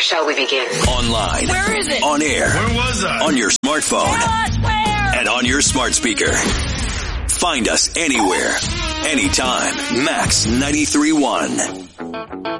shall we begin? Online. Where is it? On air. Where was I? On your smartphone. Where? And on your smart speaker. Find us anywhere, anytime. Max 93.1.